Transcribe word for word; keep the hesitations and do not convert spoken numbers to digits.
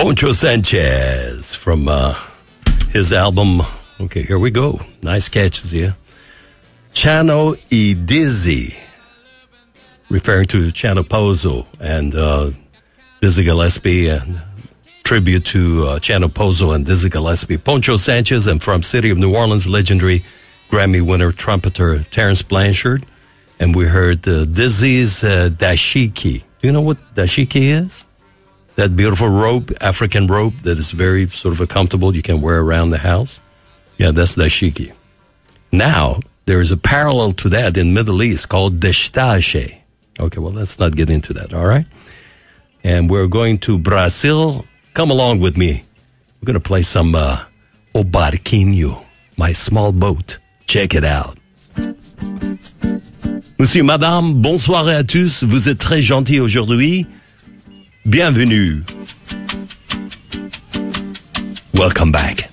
Poncho Sanchez from uh, his album. Okay, here we go. Nice catches here. Chano y Dizzy, referring to Chano Pozo and uh, Dizzy Gillespie, and tribute to uh, Chano Pozo and Dizzy Gillespie. Poncho Sanchez, and from City of New Orleans, legendary Grammy winner trumpeter Terrence Blanchard. And we heard uh, Dizzy's uh, dashiki. Do you know what dashiki is? That beautiful robe, African robe that is very sort of comfortable. You can wear around the house. Yeah, that's dashiki. Now, there is a parallel to that in Middle East called destache. Okay, well, let's not get into that, all right? And we're going to Brazil. Come along with me. We're going to play some uh, O Barquinho, My Small Boat. Check it out. Monsieur, madame, bonsoir à tous. Vous êtes très gentils aujourd'hui. Bienvenue. Welcome back.